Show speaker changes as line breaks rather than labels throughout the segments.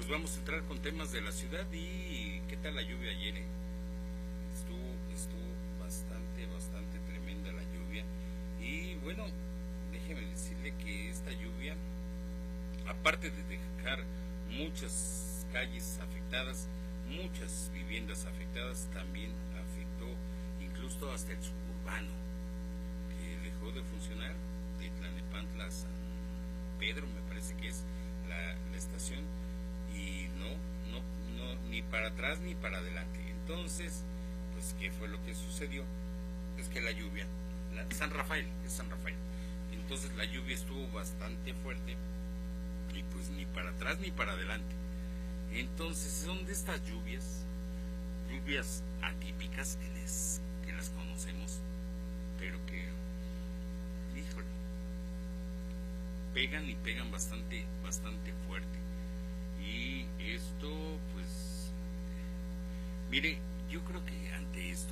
pues vamos a entrar con temas de la ciudad. ¿Y qué tal la lluvia ayer? Estuvo bastante tremenda la lluvia. Y bueno, déjeme decirle que esta lluvia, aparte de dejar muchas calles afectadas, muchas viviendas afectadas, también afectó incluso hasta el suburbano, que dejó de funcionar, de Tlalnepantla a San Pedro, me parece que es la estación, y ni para atrás ni para adelante. Entonces, pues, ¿qué fue lo que sucedió? Es que la lluvia, San Rafael, es San Rafael, entonces la lluvia estuvo bastante fuerte, y pues ni para atrás ni para adelante. Entonces son de estas lluvias atípicas que las conocemos, pero que, híjole, pegan y pegan bastante fuerte. Y esto, pues, mire, yo creo que ante esto,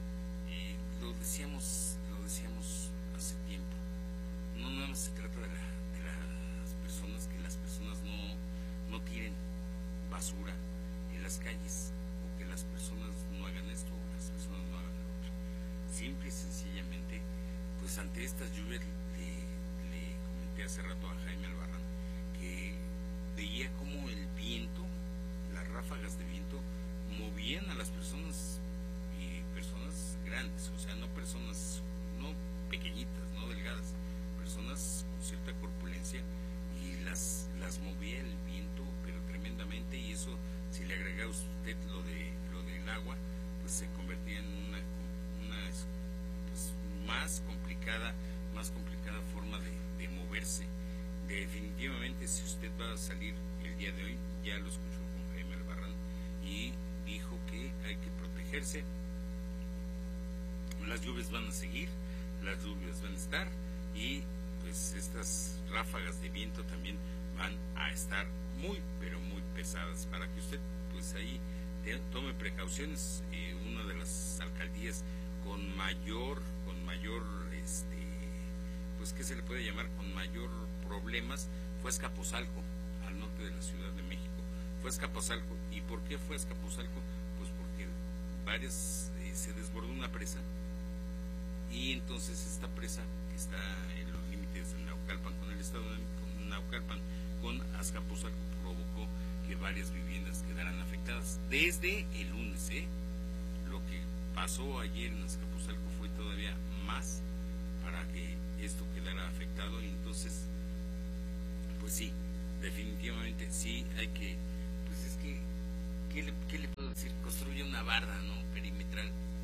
lo decíamos hace tiempo, no nada más se trata de las personas, que las personas no tiren basura en las calles, o que las personas no hagan esto o las personas no hagan lo otro. Simple y sencillamente, pues ante estas lluvias, le comenté hace rato a Jaime Albarrán que veía como el viento, las ráfagas de viento, movían a las personas, y personas grandes, o sea, no personas, no pequeñitas, no delgadas, personas con cierta corpulencia, y las movía el viento, pero tremendamente. Y eso, si le agrega a usted lo del agua, pues se convertía en una pues, más complicada forma de moverse. Definitivamente, si usted va a salir el día de hoy, ya lo escuchó con Jaime Albarrán, y dijo que hay que protegerse. Las lluvias van a seguir, las lluvias van a estar, y pues estas ráfagas de viento también van a estar muy, pero muy pesadas, para que usted pues ahí tome precauciones. Una de las alcaldías con mayor pues, ¿qué se le puede llamar? Con mayor problemas fue Azcapotzalco, al norte de la Ciudad de México. Fue Azcapotzalco. ¿Y por qué fue Azcapotzalco? Pues porque se desbordó una presa, y entonces esta presa, que está en los límites de Naucalpan con el estado de Naucalpan, con Azcapotzalco, provocó que varias viviendas quedaran afectadas. Desde el lunes, lo que pasó ayer en Azcapotzalco fue todavía más para que esto quedara afectado. Y entonces, pues sí, definitivamente sí hay que, pues es que, ¿qué le puedo decir? Construye una barda, ¿no?, perimetral,